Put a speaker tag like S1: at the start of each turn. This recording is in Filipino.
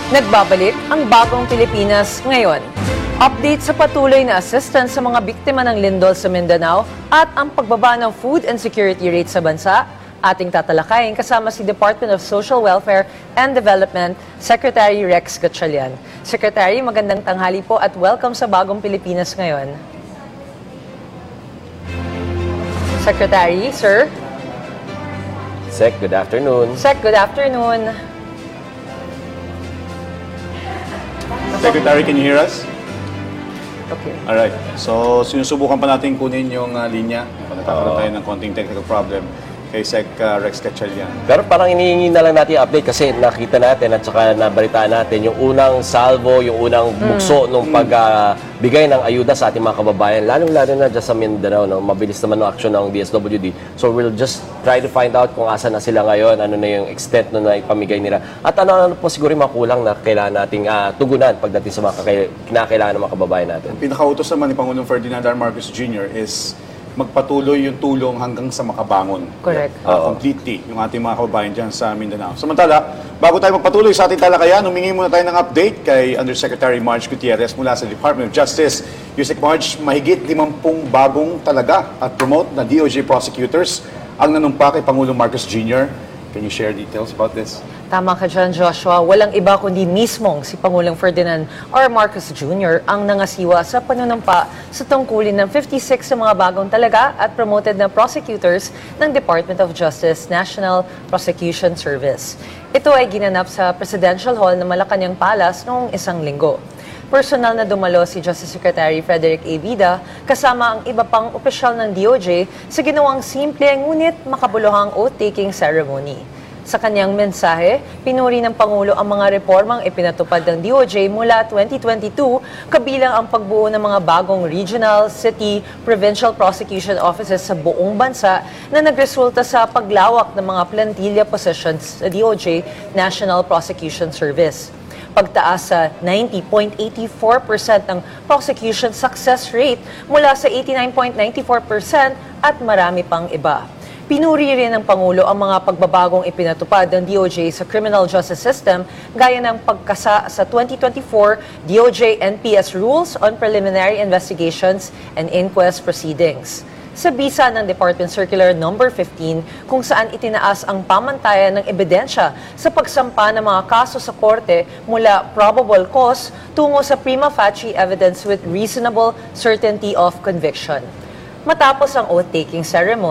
S1: Nagbabalik ang bagong Pilipinas ngayon. Update sa patuloy na assistance sa mga biktima ng lindol sa Mindanao at ang pagbaba ng food and security rate sa bansa. Ating tatalakayin kasama si Department of Social Welfare and Development Secretary Rex Gatchalian. Secretary, magandang tanghali po at welcome sa bagong Pilipinas ngayon. Secretary, sir.
S2: Sec, good afternoon.
S1: Sec, good afternoon.
S3: Secretary, can you hear us?
S1: Okay.
S3: Alright. So, sinusubukan pa natin kunin yung linya. Nagkakaroon tayo ng konting technical problem kay Sec Rex Gatchalian.
S2: Pero parang inihingi na lang natin yung update kasi nakita natin at saka nabalitaan natin yung unang salvo, yung unang bukso nung pagbigay ng ayuda sa ating mga kababayan. Lalong-lalo na dyan sa Mindanao, no? Mabilis naman ang aksyon ng DSWD. So we'll just try to find out kung asa na sila ngayon, ano na yung extent na ipamigay nila. At ano po siguro yung makulang na kailangan nating tugunan pagdating sa mga kinakailangan ng mga kababayan natin.
S3: Pinakautos naman ni Pangulong Ferdinand R. Marcos Jr. is magpatuloy yung tulong hanggang sa makabangon.
S1: Correct.
S3: Completely yung ating mga kababayan dyan sa Mindanao. Samantala, bago tayo magpatuloy sa ating talakayan, humingi muna tayo ng update kay Undersecretary Marge Gutierrez mula sa Department of Justice. Yusek Marge, mahigit 50 bagong talaga at promote na DOJ prosecutors ang nanumpa kay Pangulong Marcos Jr. Can you share details about this?
S1: Tama ka dyan, Joshua. Walang iba kundi mismong si Pangulong Ferdinand R. Marcos Jr. ang nangasiwa sa panunumpa sa tungkulin ng 56 sa mga bagong talaga at promoted na prosecutors ng Department of Justice National Prosecution Service. Ito ay ginanap sa Presidential Hall ng Malacanang Palace noong isang linggo. Personal na dumalo si Justice Secretary Frederick A. Vida kasama ang iba pang opisyal ng DOJ sa ginawang simple ngunit makabuluhang oath-taking ceremony. Sa kanyang mensahe, pinuri ng Pangulo ang mga reformang ipinatupad ng DOJ mula 2022, kabilang ang pagbuo ng mga bagong regional, city, provincial prosecution offices sa buong bansa na nagresulta sa paglawak ng mga plantilla positions sa DOJ National Prosecution Service. Pagtaas sa 90.84% ng prosecution success rate mula sa 89.94% at marami pang iba. Pinuri rin ng Pangulo ang mga pagbabagong ipinatupad ng DOJ sa criminal justice system gaya ng pagkasa sa 2024 DOJ-NPS Rules on Preliminary Investigations and Inquest Proceedings. Sa bisa ng Department Circular No. 15 kung saan itinaas ang pamantayan ng ebidensya sa pagsampa ng mga kaso sa korte mula probable cause tungo sa prima facie evidence with reasonable certainty of conviction. Matapos ang oath-taking ceremony,